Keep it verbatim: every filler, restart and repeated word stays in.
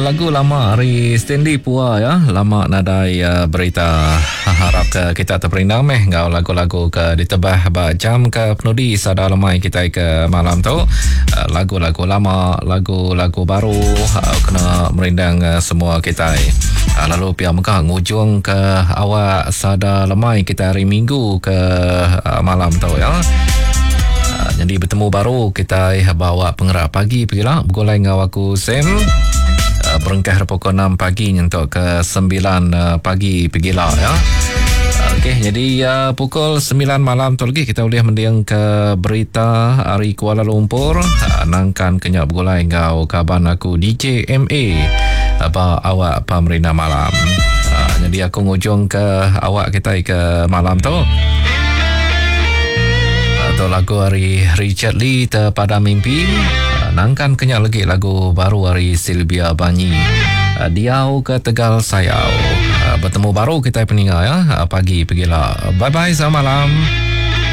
lagu lama hari Stanley Pua ya. Lama nadai uh, berita harap ke kita terperindah meh ngau lagu-lagu ke ditebah ba jam ke penudi sada lemai kita ke malam tu. Uh, lagu-lagu lama, lagu-lagu baru uh, kena merindang uh, semua kita. Uh, lalu pihak Mekah ngujung ke awak sada lemai kita hari Minggu ke uh, malam tu ya. Uh, jadi bertemu baru kita bawa pengerak pagi pergilah bergulai dengan aku Sam. Uh, berengkah pukul enam pagi untuk ke sembilan uh, pagi pergilah ya. Okey, jadi uh, pukul sembilan malam tu lagi kita boleh mendiang ke berita hari Kuala Lumpur. Uh, nangkan kenyak bergulai ngau kaban aku D J M A apa awak pemerintah malam. Uh, jadi aku ngujung ke awak kita ke malam tu. Atau lagu hari Richard Lee Terpada Mimpi. Uh, nangkan kenyak lagi lagu baru hari Sylvia Banyi. Uh, Diau ke Tegal Sayau. Uh, bertemu baru kita peninggal ya. Uh, pagi pergilah. Bye bye, selamat malam.